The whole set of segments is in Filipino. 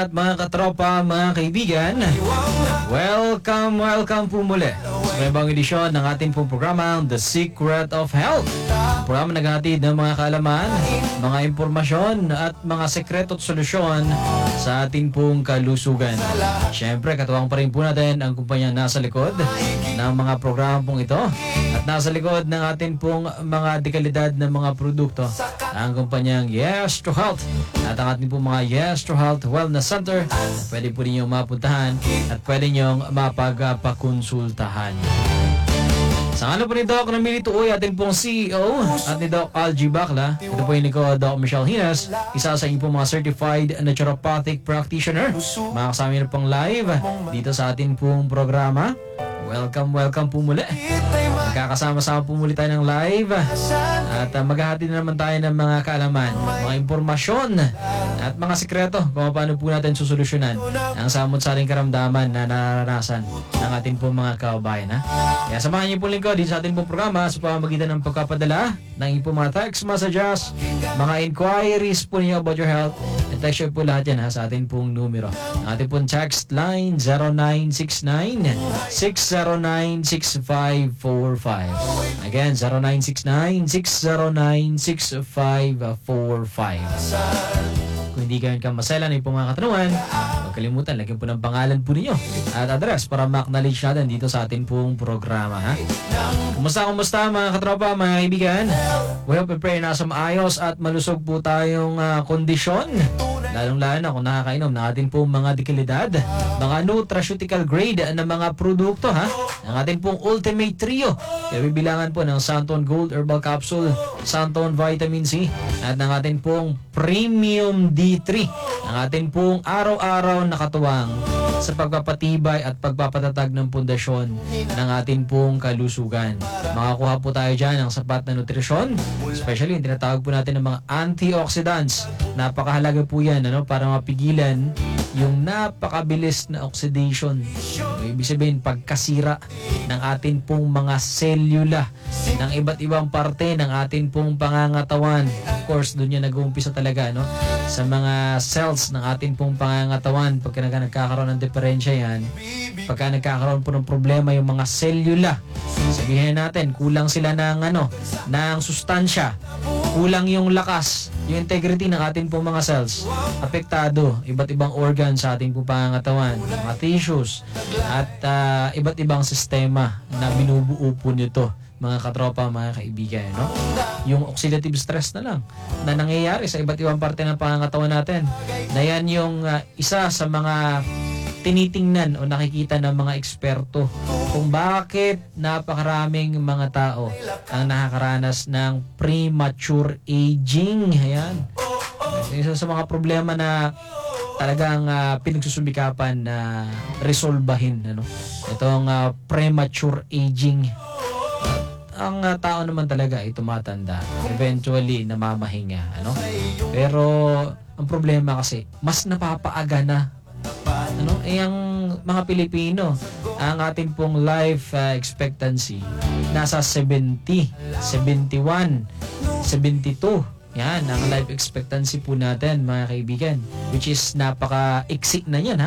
At mga katropa, mga kaibigan, welcome po muli sa may bagong edisyon ng ating pong programang The Secret of Health. Ang programa naghahatid ng mga kaalaman, mga impormasyon at mga sekreto at solusyon sa ating pong kalusugan. Siyempre, katuwang pa rin po natin ang kumpanya nasa likod ng mga programa pong ito at nasa likod ng ating pong mga dekalidad ng mga produkto, ang kumpanyang Yes to Health at ang ating pong mga Yes to Health Wellness Center. Pwede po ninyong mapuntahan at pwede ninyong mapagpakonsultahan. Sa ano po ni Doc Ramilito Uy, ating pong CEO at ni Doc Algie Bacla. Ito po yung ni Doc Michelle Hinas, isa sa inyong pong mga certified naturopathic practitioner. Makakasama nyo pong live dito sa ating pong programa. Welcome po muli. Magkakasama-sama po muli tayo ng live at maghahati na naman tayo ng mga kaalaman, mga impormasyon at mga sikreto kung paano po natin susolusyonan ang samot-saring karamdaman na naranasan ng ating po mga kababayan. Kaya samahan niyo po lingkod dito sa ating po programa sa pamamagitan ng pagkapadala ng inyong po mga text messages, mga inquiries po niyo about your health. Text po lahat yan sa ating pong numero. Ang ating pong text line 0969-609-6545. Again, 0969-609-6545. Kung hindi kayo kamasela na yung mga katanungan, huwag kalimutan, lagyan po ng pangalan po ninyo at address para ma-acknowledge natin dito sa ating pong programa. Kumusta mga katropa, mga kaibigan? We hope and pray na sa maayos at malusog po tayong kondisyon. Lalong-lalo na kung nakakainom na ating pong mga dekalidad, mga nutraceutical grade na mga produkto ng ating pong Ultimate Trio. Kaya bibilangan po ng Santon Gold Herbal Capsule, Santon Vitamin C, at ng ating pong Premium D3. Ang ating pong araw-araw na katuwang sa pagpapatibay at pagpapatatag ng pundasyon ng ating pong kalusugan. Makakuha po tayo dyan ng sapat na nutrisyon, especially yung tinatawag po natin ng mga antioxidants. Napakahalaga po yan para mapigilan yung napakabilis na oxidation. Ibig sabihin, pagkasira ng atin pong mga selula ng iba't ibang parte ng atin pong pangangatawan. Of course, doon yan nag-uumpisa talaga sa mga cells ng atin pong pangangatawan. Pagka nagkakaroon ng diferensya yan, pagka nagkakaroon po ng problema yung mga selula, sabihin natin, kulang sila ng sustansya, kulang yung lakas, yung integrity ng atin pong mga cells, apektado iba't ibang organ sa ating pong pangangatawan, mga tissues, at iba't ibang sistema na binubuo po nito, mga katropa, mga kaibigan. Yung oxidative stress na lang na nangyayari sa iba't ibang parte ng pangangatawan natin, na yan yung isa sa mga tinitingnan o nakikita ng mga eksperto kung bakit napakaraming mga tao ang nakakaranas ng premature aging. Ayan. Isa sa mga problema na talagang pinagsusumikapan na resolbahin. Itong premature aging. Ang tao naman talaga ay tumatanda. Eventually, namamahinga. Pero, ang problema kasi, mas napapaaga na. Ang mga Pilipino, ang ating pong life expectancy nasa 70, 71, 72. Yan, ang life expectancy po natin, mga kaibigan, which is napaka-iksik na yan,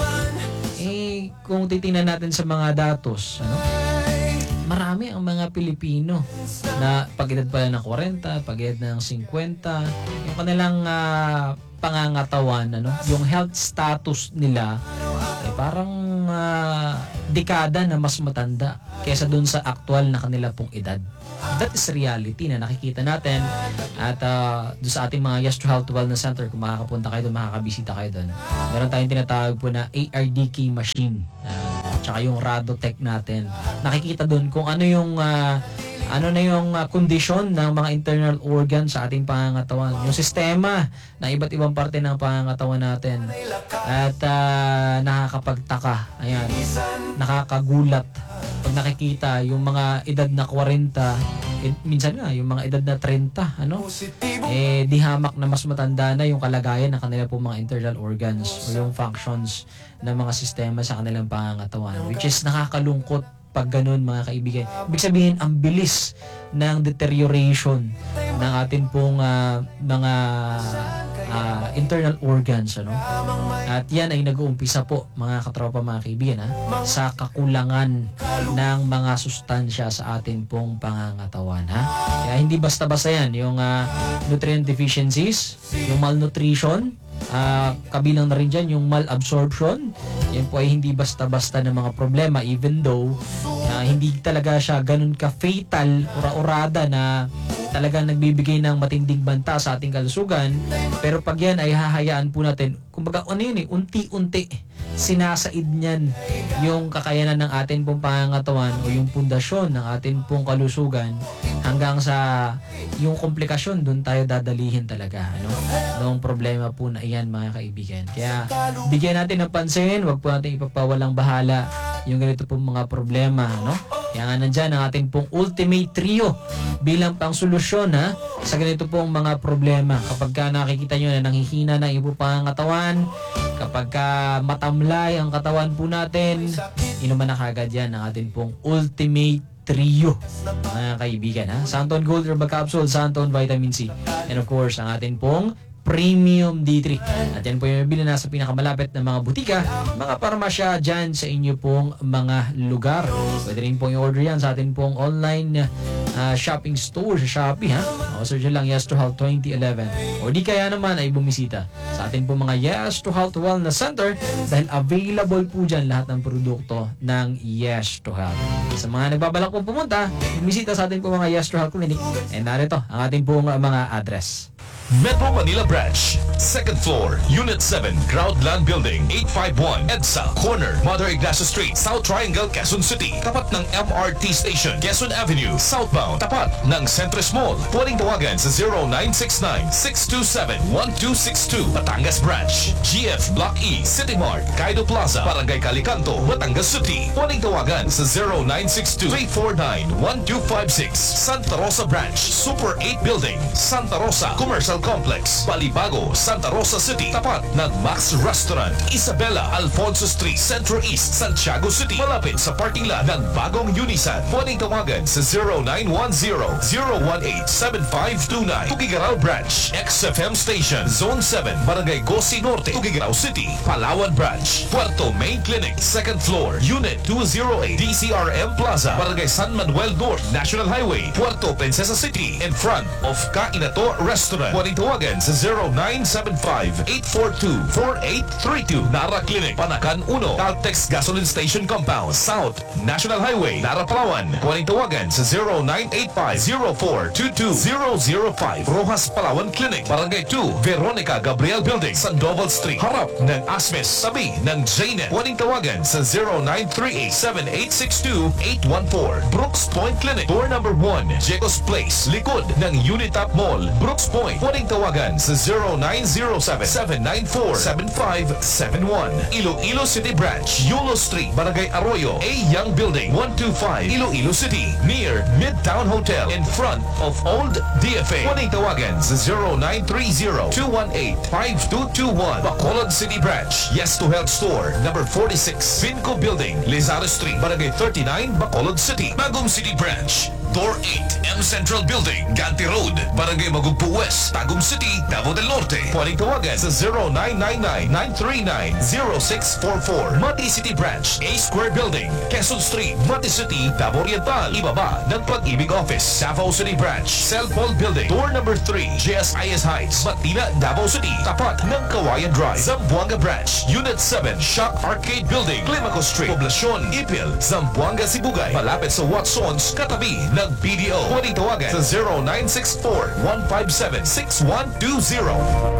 kung titingnan natin sa mga datos, marami ang mga Pilipino na pag-edad pala ng 40, pag-edad ng 50, yung kanilang pangangatawan, yung health status nila ay parang dekada na mas matanda kaysa dun sa aktual na kanila pong edad. That is reality na nakikita natin at doon sa ating mga Yes to Health Wellness Center, kung makakapunta kayo doon, makakabisita kayo doon, meron tayong tinatawag po na ARDK machine, tsaka yung Radotech natin. Nakikita doon kung ano yung kondisyon ng mga internal organs sa ating pangangatawan, yung sistema ng iba't ibang parte ng pangangatawan natin. At nakakapagtaka, ayan, nakakagulat pag nakikita yung mga edad na 40, minsan nga yung mga edad na 30, di hamak na mas matanda na yung kalagayan ng kanila po mga internal organs o yung functions ng mga sistema sa kanilang pangangatawan, which is nakakalungkot pag ganun, mga kaibigan. Ibig sabihin, ang bilis ng deterioration ng ating pong mga internal organs, ano? At yan ay nag-uumpisa po, mga katropa, mga kaibigan, sa kakulangan ng mga sustansya sa atin pong pangangatawan, Kaya hindi basta-basta yan, yung nutrient deficiencies, yung malnutrition, kabilang na rin dyan yung malabsorption. Yan po ay hindi basta-basta ng mga problema, even though hindi talaga siya ganun ka-fatal, ura-urada na talagang nagbibigay ng matinding banta sa ating kalusugan. Pero pag yan ay hahayaan po natin, kumbaga ano yun unti-unti sinasaid niyan yung kakayanan ng atin pong pangangatawan o yung pundasyon ng atin pong kalusugan hanggang sa yung komplikasyon, doon tayo dadalihin talaga, noong problema po na iyan, mga kaibigan. Kaya bigyan natin ng pansin, wag po natin ipapawalang bahala yung ganito pong mga problema, Kaya nga nandyan ang ating pong ultimate trio bilang pang solusyon sa ganito pong mga problema. Kapag ka nakikita nyo na nanghihina ng inyong pangangatawan, kapag ka matamlay ang katawan po natin, inuman na kagad yan ang ating pong ultimate trio, mga kaibigan. Santon Gold Herbal Capsule, Santon Vitamin C, and of course ang ating pong Premium D3. At yan po yung mabili na sa pinakamalapit na mga butika, mga parmasya dyan sa inyo pong mga lugar. Pwede rin pong i-order yan sa atin pong online shopping store sa Shopee. Search lang Yes to Health 2011. O di kaya naman ay bumisita sa atin pong mga Yes to Health Wellness Center dahil available po dyan lahat ng produkto ng Yes to Health. Sa mga nagbabalak pong pumunta, bumisita sa atin pong mga Yes to Health Clinic. And narito ang ating pong mga address. Metro Manila Branch, 2nd floor, Unit 7, Groundland Building, 851, EDSA, corner, Mother Ignacio Street, South Triangle, Quezon City. Tapat ng MRT Station, Quezon Avenue, southbound. Tapat ng Centris Mall. Pwedeng tawagan sa 0969-627-1262. Batangas Branch, GF Block E, City Mart, Kaido Plaza, Barangay Calicanto, Batangas City. Pwedeng tawagan sa 0962-349-1256. Santa Rosa Branch, Super 8 Building, Santa Rosa, Commercial Complex, Balibago, Santa Rosa City. Tapat ng Max Restaurant, Isabela, Alfonso Street, Centro East, Santiago City. Malapit sa parking lot ng bagong Unisan. Pwedeng tawagan sa 0910-018-7529. Tugigarao Branch, XFM Station, Zone 7, Barangay Gosi Norte, Tugigarao City. Palawan Branch, Puerto Main Clinic, 2nd floor, Unit 208, DCRM Plaza, Barangay San Manuel North, National Highway, Puerto Princesa City, in front of Kainato Restaurant. Pwedeng tawagan sa 0975-842-4832. Nara Clinic, Panakan 1, Caltex Gasoline Station Compound, South National Highway, Nara, Palawan. Pwedeng tawagan sa 0985-0422-005. Rojas Palawan Clinic, Barangay 2, Veronica Gabriel Building, Sandoval Street, harap ng Asmes, tabi ng JNet. Pwedeng tawagan sa 0938-7862-814. Brooks Point Clinic, door number 1, Jecos Place, likod ng Unitap Mall, Brooks Point. Pwedeng tawagan sa 0907-794-7571. Iloilo City Branch, Yulo Street, Barangay Arroyo, A. Young Building, 125, Iloilo City, near Midtown Hotel, in front of Old DFA. Pwedeng tawagan sa 0930-218-5221. Bacolod City Branch, Yes to Health Store, number 46, Finco Building, Lizaro Street, Barangay 39, Bacolod City. Bagong City Branch, Door 8, M Central Building, Ganti Road, Barangay Magugpo West, Tagum City, Davao del Norte. Pwedeng tawagan sa 0999-939-0644. Mati City Branch, A Square Building, Quezon Street, Mati City, Davao Oriental. Ibaba ng Pag-ibig Office, Davao City Branch, Cellphone Building, door number 3, JSIS Heights, Matina, Davao City. Tapat ng Kawayan Drive, Zamboanga Branch, Unit 7, Shock Arcade Building, Climaco Street, Poblacion, Ipil, Zamboanga, Sibugay. Malapit sa Watsons, katabi ng BDO. Pwedeng tawagan sa 0964-157-6120.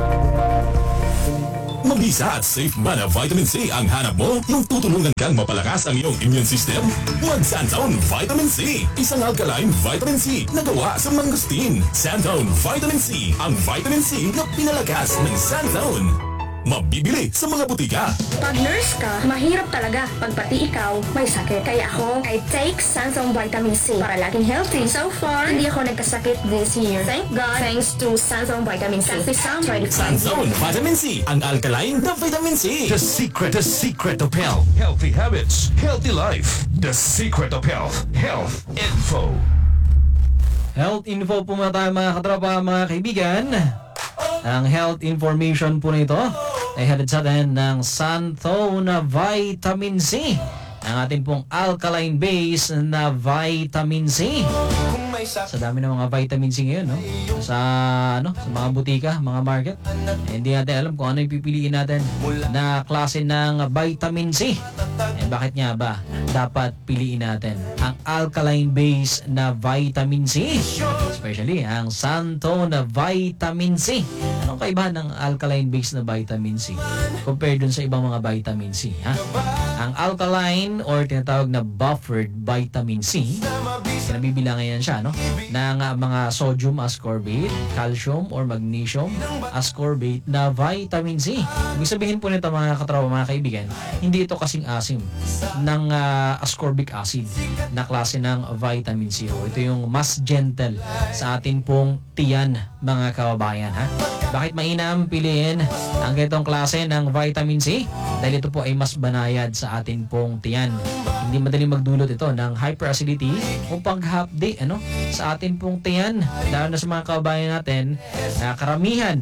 Mabisa at safe mana Vitamin C ang hanap mo nung tutulungan kang mapalakas ang iyong immune system? Mag-Santown Vitamin C. Isang alkaline vitamin C na gawa sa mangustin. Santown Vitamin C. Ang vitamin C na pinalakas ng Santown. Mabibili sa mga butika. Pag nurse ka, mahirap talaga pag pati ikaw may sakit. Kaya ako, I take Sansom Vitamin C para laging healthy. So far, hindi ako nagkasakit this year. Thank God, thanks to Sansom Vitamin C. Kasi Sam tried to Santown Vitamin C. Ang alkaline na vitamin C. The secret of health. Healthy habits, healthy life. The secret of health. Health Info. Health info po muna tayo, mga katropa, mga kaibigan. Ang health information po nito ay hatid sa atin ng Santhone Vitamin C. Ang ating pong alkaline base na vitamin C. Sa dami ng mga vitamin C ngayon, no? Sa mga butika, mga market. Hindi natin alam kung ano yung pipiliin natin na klase ng vitamin C. Bakit nga ba dapat piliin natin ang alkaline base na vitamin C? Especially ang Santhone Vitamin C. Anong kaibahan ng alkaline base na vitamin C compared dun sa ibang mga vitamin C, ha? Ang alkaline or tinatawag na buffered vitamin C, nabibilangan yan siya, no? Ng mga sodium ascorbate, calcium or magnesium ascorbate na vitamin C. Ibig sabihin po nito mga katrabaho, mga kaibigan, hindi ito kasing asim ng ascorbic acid na klase ng vitamin C. Ito yung mas gentle sa atin pong tiyan, mga kababayan, ha? Bakit mainam piliin ang ganitong klase ng vitamin C? Dahil ito po ay mas banayad sa atin pong tiyan. Hindi madaling magdulot ito ng hyperacidity o paghapdi sa atin pong tiyan. Lalo na sa mga kababayan natin na karamihan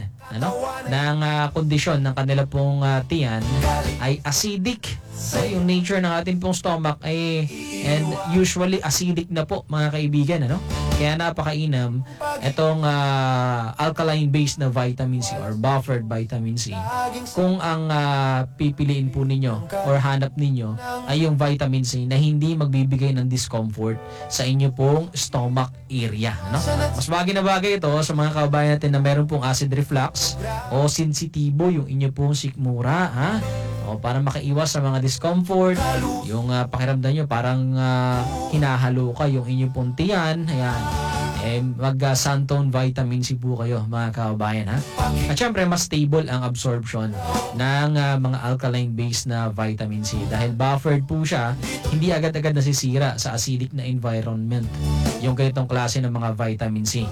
ng kondisyon ng kanila pong tiyan ay acidic. So, yung nature ng ating pong stomach ay and usually acidic na po, mga kaibigan, Kaya napakainam itong alkaline based na vitamin C or buffered vitamin C kung ang pipiliin po ninyo or hanap ninyo ay yung vitamin C na hindi magbibigay ng discomfort sa inyo pong stomach area, Mas bagay na bagay ito sa mga kababayan natin na meron pong acid reflux o sensitibo yung inyo pong sikmura, ha? O para makaiwas sa mga discomfort, yung pakiramdam nyo parang hinahalo ka yung inyong pong tiyan, ayan. Mag-Santhone Vitamin C po kayo, mga kababayan, ha? At syempre, mas stable ang absorption ng mga alkaline base na vitamin C. Dahil buffered po siya, hindi agad-agad nasisira sa acidic na environment yung ganitong klase ng mga vitamin C.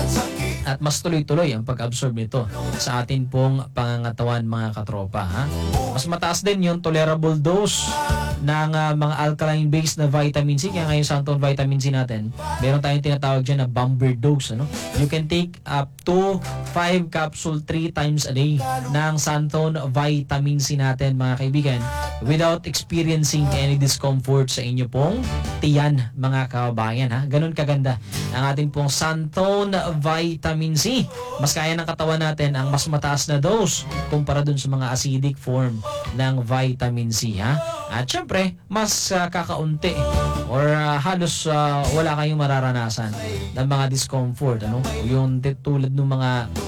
At mas tuloy-tuloy ang pag-absorb nito sa atin pong pangangatawan, mga katropa, ha? Mas mataas din yung tolerable dose ng mga alkaline base na vitamin C. Kaya ngayon Santhone Vitamin C natin, meron tayong tinatawag dyan na bomber dose, You can take up to 5 capsule 3 times a day ng Santhone Vitamin C natin, mga kaibigan, without experiencing any discomfort sa inyo pong tiyan, mga kababayan, ha? Ganun kaganda ang ating pong Santhone Vitamin C. Mas kaya ng katawan natin ang mas mataas na dose kumpara dun sa mga acidic form ng vitamin C, ha? At syempre, mas kakaunti or halos wala kayong mararanasan ng mga discomfort, yung tulad ng mga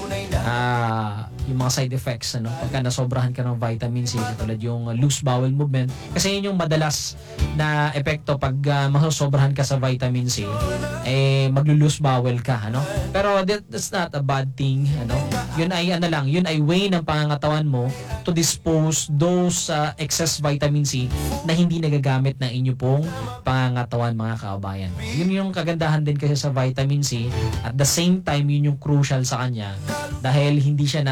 yung mga side effects, pagka nasobrahan ka ng vitamin C, tulad yung loose bowel movement, kasi yun yung madalas na epekto pag masosobrahan ka sa vitamin C, maglo-loose bowel ka, pero that's not a bad thing, yun ay way ng pangangatawan mo to dispose those excess vitamin C na hindi nagagamit ng inyo pong pangangatawan, mga kababayan. Yun yung kagandahan din kasi sa vitamin C, at the same time yun yung crucial sa kanya dahil hindi siya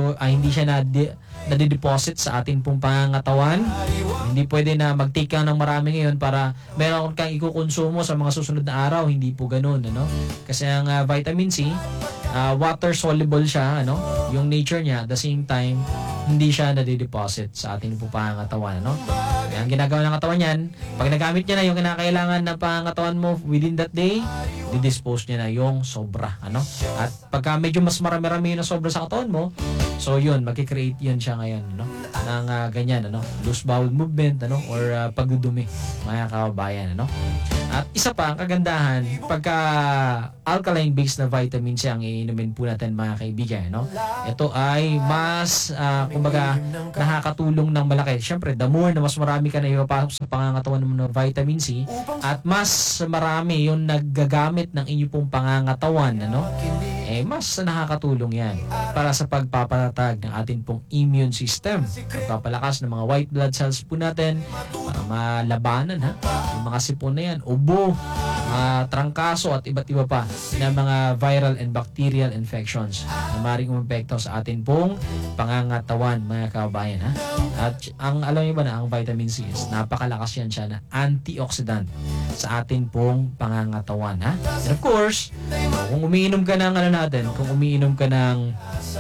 nade-deposit sa ating pong pangangatawan. Hindi pwede na mag-take ka ng marami ngayon para meron kang ikukonsumo sa mga susunod na araw. Hindi po ganun, Kasi ang vitamin C, water soluble siya, yung nature niya, at the same time hindi siya nade-deposit sa ating pong pangangatawan, Kaya ang ginagawa ng katawan niyan, pag nagamit niya na yung kinakailangan ng pangangatawan mo within that day, di-dispose niya na yung sobra, At pagka medyo mas marami-rami yung sobra sa katawan mo, so yun, magkikreate yun siya ngayon, ng ganyan, loose bowel movement, or pagdudumi, mga kababayan, At isa pa, ang kagandahan, pagka alkaline based na vitamin C ang iinumin po natin, mga kaibigan, ito ay mas, kumbaga, nakakatulong ng malaki. Siyempre, the more na mas marami ka na ipapasok sa pangangatawan mo ng vitamin C, at mas marami yung naggagamit ng inyong pong pangangatawan, mas nakakatulong yan para sa pagpapatatag ng ating pong immune system. Pagpapalakas ng mga white blood cells po natin para malabanan, yung mga sipon na yan, ubo, trangkaso at iba't iba pa na mga viral and bacterial infections na maaaring umepekto sa atin pong pangangatawan, mga kababayan, At alam niyo ba na ang vitamin C is napakalakas yan siya na antioxidant sa atin pong pangangatawan, And of course, kung umiinom ka ng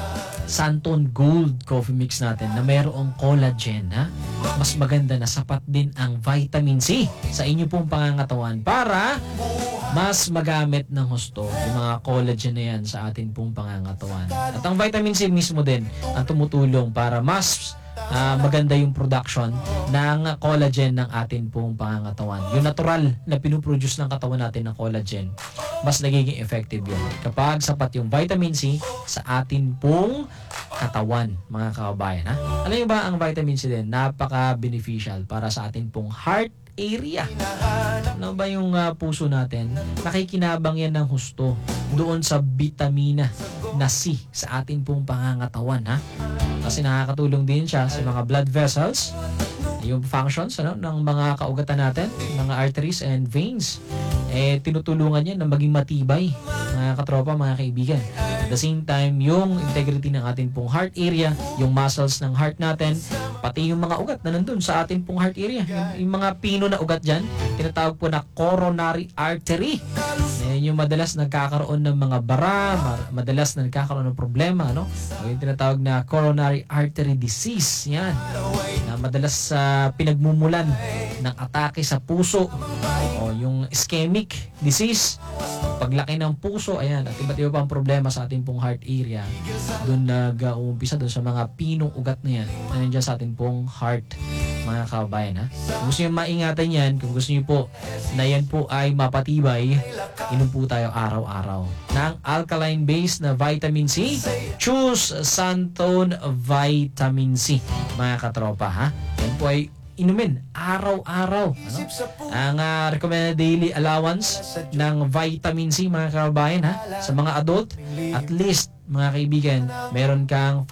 Santon Gold Coffee Mix natin na mayroong collagen, ha? Mas maganda na sapat din ang vitamin C sa inyo pong pangangatawan para mas magamit ng husto yung mga collagen na yan sa atin pong pangangatawan. At ang vitamin C mismo din ang tumutulong para mas maganda yung production ng collagen ng atin pong pangangatawan. Yung natural na pinuproduce ng katawan natin ng collagen, mas nagiging effective yun kapag sapat yung vitamin C sa atin pong katawan, mga kababayan. Ha? Alam niyo ba, ang vitamin C din, napaka-beneficial para sa atin pong heart area. Ano ba yung puso natin? Nakikinabang yan ng husto doon sa vitamina na C sa atin pong pangangatawan, ha? Kasi nakakatulong din siya sa mga blood vessels, yung functions ng mga kaugatan natin, mga arteries and veins. Tinutulungan yan na maging matibay, mga katropa, mga kaibigan. At the same time, yung integrity ng ating pong heart area, yung muscles ng heart natin, pati yung mga ugat na nandun sa ating pong heart area. Yung mga pino na ugat dyan, tinatawag po na coronary artery. Yung madalas nagkakaroon ng mga bara, madalas na nagkakaroon ng problema, no? O yung tinatawag na coronary artery disease, yan. Na madalas pinagmumulan ng atake sa puso o yung ischemic disease, paglaki ng puso, ayan, at iba't iba pang problema sa ating pong heart area. Doon nag-uumpisa doon sa mga pinong ugat na yan na nandiyan sa ating pong heart, mga kababayan, ha? Kung gusto nyo maingatan yan, kung gusto nyo po na yan po ay mapatibay, inom po tayo araw-araw ng alkaline base na vitamin C. Choose Santon Vitamin C, mga katropa, ha? Yan po ay inumin araw-araw. Ano? Ang recommended daily allowance ng vitamin C, mga kababayan, ha? Sa mga adult, at least, mga kaibigan, meron kang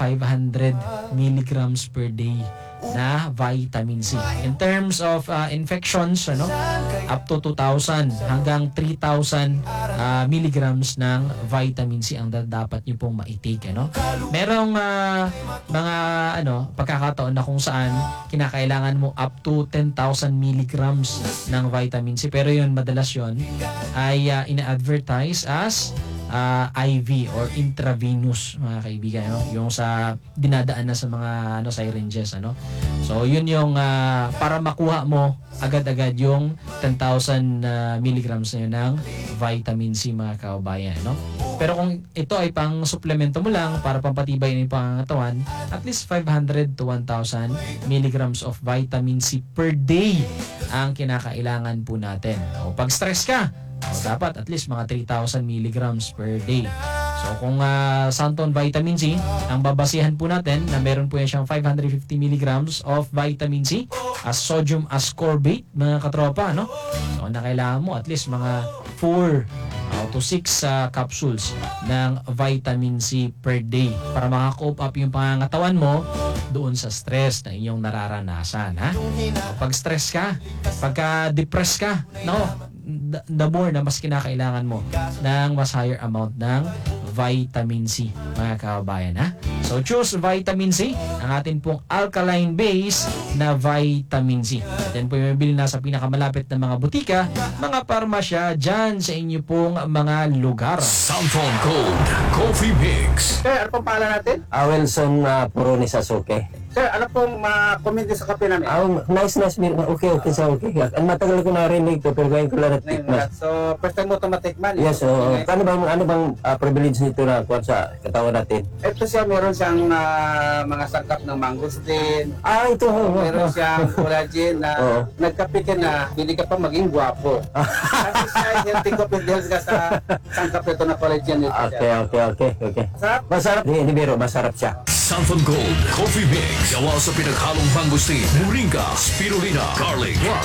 500 milligrams per day na vitamin C. In terms of infections, up to 2,000 hanggang 3,000 milligrams ng vitamin C ang dapat nyo pong maitik. Merong mga pagkakataon na kung saan kinakailangan mo up to 10,000 milligrams ng vitamin C. Pero yun, madalas yun ay ina-advertise as IV or intravenous, mga kaibigan, yung sa dinadaan na sa mga syringes, so yun yung para makuha mo agad-agad yung 10,000 milligrams na yun ng vitamin C, mga kababayan, pero kung ito ay pang suplemento mo lang para pampatibay ng pangangatawan, at least 500 to 1,000 milligrams of vitamin C per day ang kinakailangan po natin. O pag stress ka, dapat at least mga 3,000 milligrams per day. So kung Santon Vitamin C, ang babasihan po natin na meron po yan siyang 550 milligrams of vitamin C as sodium ascorbate, mga katropa, so na kailangan mo at least mga 4 to 6 capsules ng vitamin C per day para maka-cope up yung pangangatawan mo doon sa stress na inyong nararanasan, ha? Pag stress ka, pagka depressed ka, the more na mas kinakailangan mo ng mas higher amount ng vitamin C, mga kababayan, ha? So choose vitamin C, ang atin pong alkaline base na vitamin C. Atin po yung mabili na sa pinakamalapit na mga butika, mga parmasya dyan sa inyo pong mga lugar. Santon Gold Coffee Mix. Sir, ano pong pangalan natin? Wilson Puroni Sasuke. Sir, ano pong comment sa kape namin? Nice. Okay sa okay. Ang matagal ko narinig to, pero ngayon ko lang natikman. So, first time mo ito matikman? Yes, ano bang privilege nito na kuwan sa katawan natin? Ito siya, meron siyang mga sangkap ng mangosteen. Ito. Meron siyang collagen na nagkape ka na, hindi ka pa maging gwapo. Kasi siya, healthy coffee dahil ka sa sangkap ito na collagen nito. Okay. Masarap? Masarap. Hindi biro, masarap siya. Santon Gold Coffee Mix. Gawa sa pinaghalong mangosteen, moringa, spirulina, garlic,